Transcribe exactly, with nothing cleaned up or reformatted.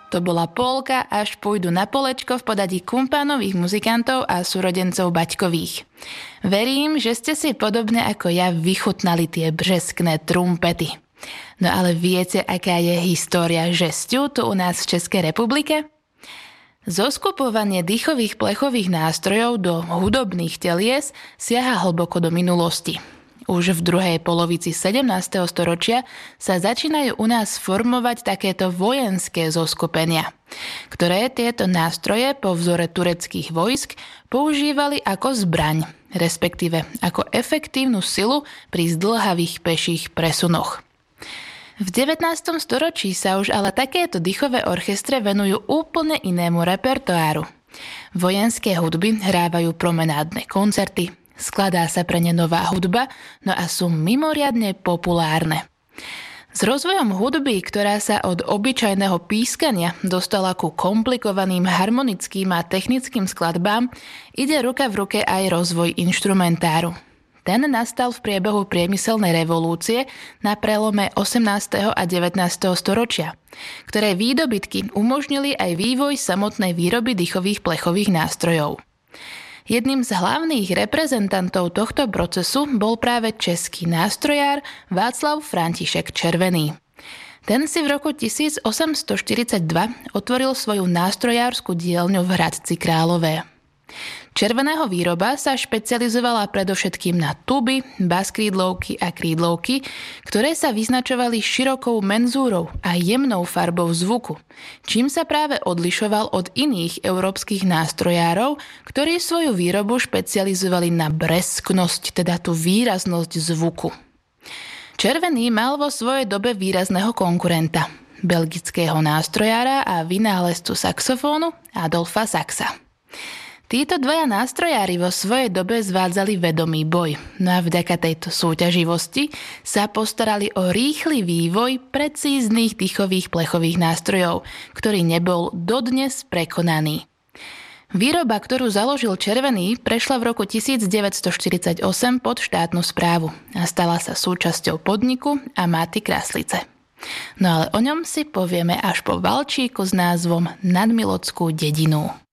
To bola polka Až pôjdu na polečko v podaní kumpánových muzikantov a súrodencov Baťkových. Verím, že ste si podobne ako ja vychutnali tie břeskné trumpety. No ale viete, aká je história žesťu tu u nás v Českej republike? Zoskupovanie dýchových plechových nástrojov do hudobných telies siaha hlboko do minulosti. Už v druhej polovici sedemnásteho storočia sa začínajú u nás formovať takéto vojenské zoskupenia, ktoré tieto nástroje po vzore tureckých vojsk používali ako zbraň, respektíve ako efektívnu silu pri zdĺhavých peších presunoch. V devätnástom storočí sa už ale takéto dýchové orchestre venujú úplne inému repertoáru. Vojenské hudby hrávajú promenádne koncerty, skladá sa pre ne nová hudba, no a sú mimoriadne populárne. S rozvojom hudby, ktorá sa od obyčajného pískania dostala ku komplikovaným harmonickým a technickým skladbám, ide ruka v ruke aj rozvoj inštrumentáru. Ten nastal v priebehu priemyselnej revolúcie na prelome osemnásteho a devätnásteho storočia, ktoré výdobytky umožnili aj vývoj samotnej výroby dýchových plechových nástrojov. Jedným z hlavných reprezentantov tohto procesu bol práve český nástrojár Václav František Červený. Ten si v roku tisícosemstoštyridsaťdva otvoril svoju nástrojárskú dielňu v Hradci Králové. Červeného výroba sa špecializovala predovšetkým na tuby, baskrídlovky a krídlovky, ktoré sa vyznačovali širokou menzúrou a jemnou farbou zvuku, čím sa práve odlišoval od iných európskych nástrojárov, ktorí svoju výrobu špecializovali na bresknosť, teda tú výraznosť zvuku. Červený mal vo svojej dobe výrazného konkurenta, belgického nástrojára a vynálezcu saxofónu Adolfa Saxa. Títo dvaja nástrojári vo svojej dobe zvádzali vedomý boj, no a vďaka tejto súťaživosti sa postarali o rýchly vývoj precíznych dýchových plechových nástrojov, ktorý nebol dodnes prekonaný. Výroba, ktorú založil Červený, prešla v roku devätnásťstoštyridsaťosem pod štátnu správu a stala sa súčasťou podniku Amáty Kraslice. No ale o ňom si povieme až po valčíku s názvom Nadmilockú dedinu.